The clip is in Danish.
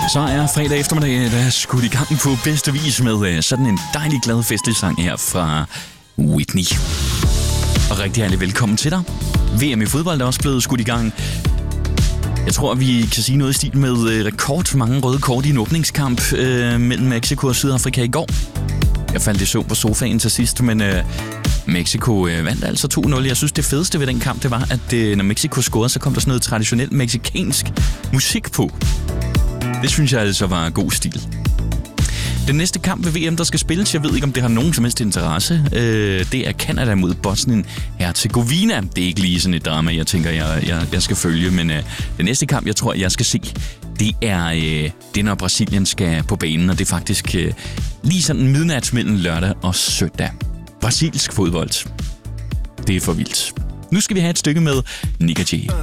Så er fredag eftermiddag, der er skudt i gang på bedste vis med sådan en dejlig glad festlig sang her fra Whitney. Og rigtig hjertelig velkommen til dig. VM i fodbold er også blevet skudt i gang. Jeg tror, vi kan sige noget i stil med rekord mange røde kort i en åbningskamp mellem Mexico og Sydafrika i går. Jeg faldt i søvn på sofaen til sidst, men Mexico vandt altså 2-0. Jeg synes, det fedeste ved den kamp, det var, at når Mexico scorede, så kom der sådan noget traditionelt mexicansk musik på. Det synes jeg altså var god stil. Den næste kamp ved VM, der skal spilles, jeg ved ikke, om det har nogen som helst interesse, det er Canada mod Bosnien-Herzegovina. Det er ikke lige sådan et drama, jeg tænker, jeg skal følge, men den næste kamp, jeg tror, jeg skal se, det er når Brasilien skal på banen, og det er faktisk lige sådan midnat mellem lørdag og søndag. Brasilsk fodbold. Det er for vildt. Nu skal vi have et stykke med Nick Jay.